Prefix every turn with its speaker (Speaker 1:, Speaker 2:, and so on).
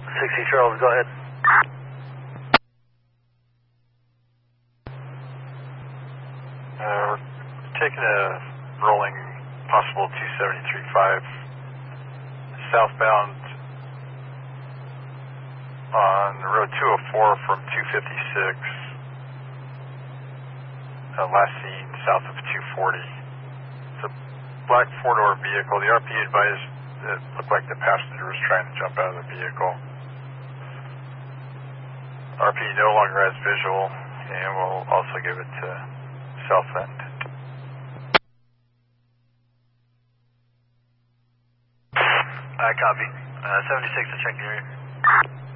Speaker 1: 60 Charles, go ahead.
Speaker 2: We're taking a rolling possible 273.5 southbound on road 204 from 256. Last seen south of 240. It's a black four-door vehicle. The RP advised it looked like the passenger was trying to jump out of the vehicle. RP no longer has visual, and we'll also give it to south end.
Speaker 1: Copy. 76 to check the area.